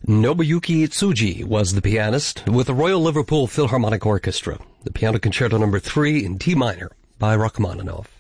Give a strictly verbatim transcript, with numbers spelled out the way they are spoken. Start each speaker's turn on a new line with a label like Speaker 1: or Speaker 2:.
Speaker 1: Nobuyuki Tsuji was the pianist with the Royal Liverpool Philharmonic Orchestra, the Piano Concerto Number three in D minor by Rachmaninoff.